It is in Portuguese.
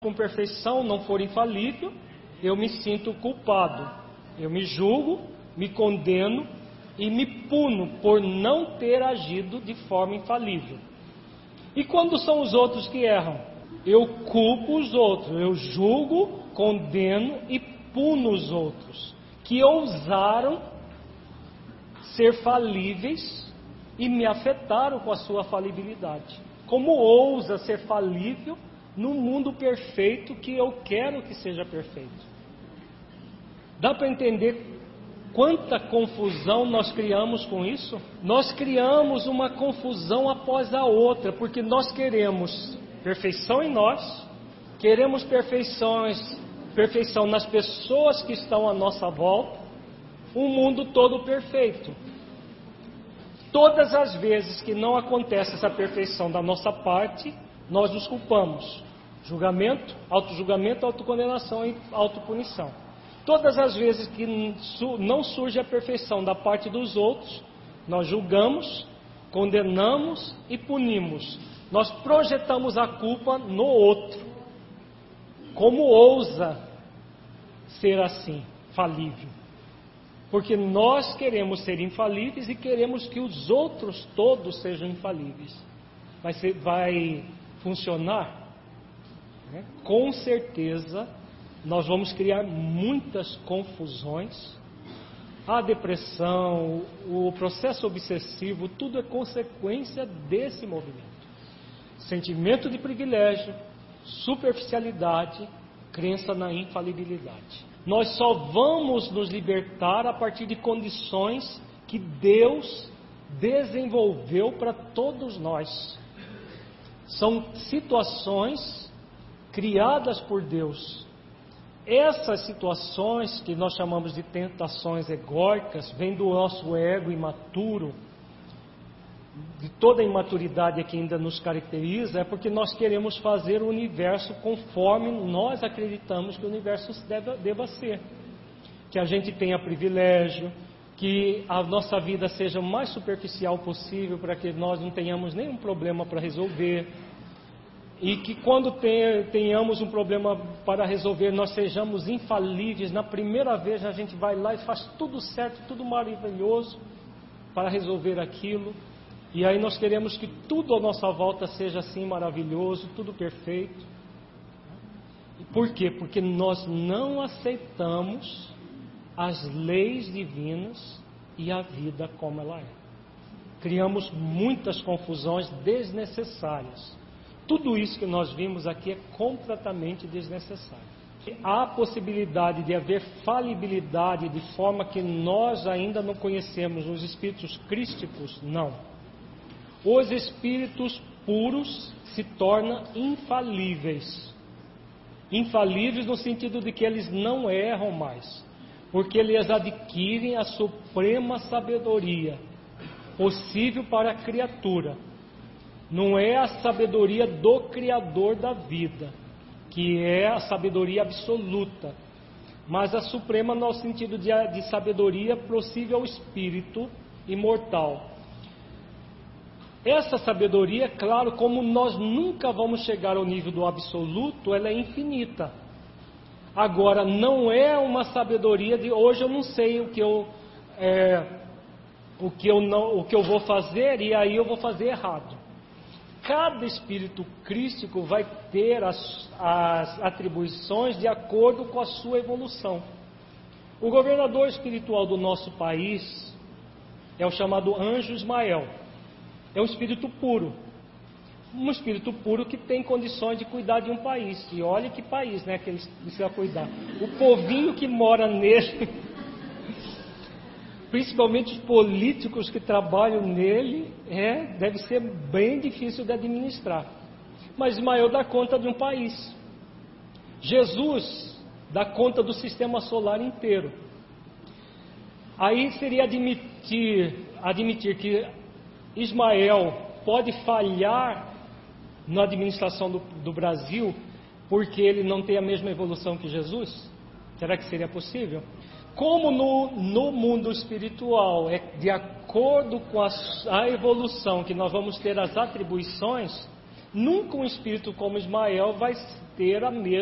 com perfeição não for infalível, eu me sinto culpado. Eu me julgo, me condeno e me puno por não ter agido de forma infalível. E quando são os outros que erram? Eu culpo os outros, eu julgo, condeno e puno os outros, que ousaram ser falíveis e me afetaram com a sua falibilidade. Como ousa ser falível no mundo perfeito que eu quero que seja perfeito? Dá para entender quanta confusão nós criamos com isso? Nós criamos uma confusão após a outra, porque nós queremos perfeição em nós, queremos perfeição nas pessoas que estão à nossa volta, um mundo todo perfeito. Todas as vezes que não acontece essa perfeição da nossa parte, nós nos culpamos. Julgamento, autojulgamento, autocondenação e autopunição. Todas as vezes que não surge a perfeição da parte dos outros, nós julgamos, condenamos e punimos. Nós projetamos a culpa no outro. Como ousa ser assim, falível? Porque nós queremos ser infalíveis e queremos que os outros todos sejam infalíveis. Vai funcionar? Com certeza nós vamos criar muitas confusões. A depressão, o processo obsessivo, tudo é consequência desse movimento. Sentimento de privilégio, superficialidade, crença na infalibilidade. Nós só vamos nos libertar a partir de condições que Deus desenvolveu para todos nós. São situações criadas por Deus. Essas situações que nós chamamos de tentações egóicas, vêm do nosso ego imaturo, de toda a imaturidade que ainda nos caracteriza, é porque nós queremos fazer o universo conforme nós acreditamos que o universo deva ser. Que a gente tenha privilégio, que a nossa vida seja o mais superficial possível para que nós não tenhamos nenhum problema para resolver. E que quando tenhamos um problema para resolver, nós sejamos infalíveis. Na primeira vez a gente vai lá e faz tudo certo, tudo maravilhoso para resolver aquilo. E aí nós queremos que tudo à nossa volta seja assim maravilhoso, tudo perfeito. E por quê? Porque nós não aceitamos as leis divinas e a vida como ela é. Criamos muitas confusões desnecessárias. Tudo isso que nós vimos aqui é completamente desnecessário. Há possibilidade de haver falibilidade de forma que nós ainda não conhecemos nos espíritos crísticos? Não. Os espíritos puros se tornam infalíveis. Infalíveis no sentido de que eles não erram mais, porque eles adquirem a suprema sabedoria possível para a criatura. Não é a sabedoria do Criador da vida, que é a sabedoria absoluta, mas a suprema no sentido de sabedoria possível ao espírito imortal. Essa sabedoria, claro, como nós nunca vamos chegar ao nível do absoluto, ela é infinita. Agora, não é uma sabedoria de hoje eu não sei o que eu vou fazer e aí eu vou fazer errado. Cada espírito crístico vai ter as atribuições de acordo com a sua evolução. O governador espiritual do nosso país é o chamado Anjo Ismael. É um espírito puro. Um espírito puro que tem condições de cuidar de um país. E olha que país, né, que ele precisa cuidar. O povinho que mora nele, principalmente os políticos que trabalham nele, deve ser bem difícil de administrar. Mas Ismael dá conta de um país. Jesus dá conta do sistema solar inteiro. Aí seria admitir que Ismael pode falhar na administração do Brasil porque ele não tem a mesma evolução que Jesus? Será que seria possível? Como no mundo espiritual é de acordo com a evolução que nós vamos ter as atribuições, nunca um espírito como Ismael vai ter a mesma